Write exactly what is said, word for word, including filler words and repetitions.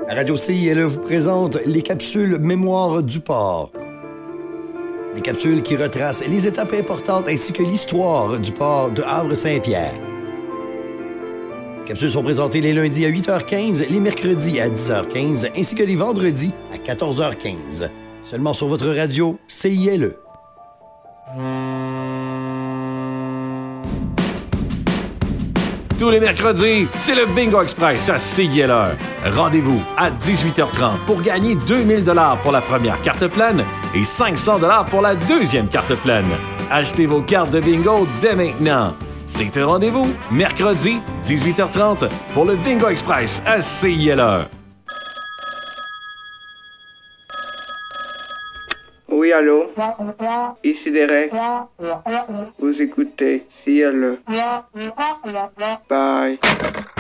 La radio C I L E vous présente les capsules Mémoire du port. Des capsules qui retracent les étapes importantes ainsi que l'histoire du port de Havre-Saint-Pierre. Les capsules sont présentées les lundis à huit heures quinze, les mercredis à dix heures quinze ainsi que les vendredis à quatorze heures quinze. Seulement sur votre radio C I L E. Tous les mercredis, c'est le Bingo Express à C I L E. Rendez-vous à dix-huit heures trente pour gagner deux mille dollars pour la première carte pleine et cinq cents dollars pour la deuxième carte pleine. Achetez vos cartes de bingo dès maintenant. C'est un rendez-vous, mercredi, dix-huit heures trente, pour le Bingo Express à C I L E. Oui, allô? Ici Derek. Vous écoutez C I L E. Bye.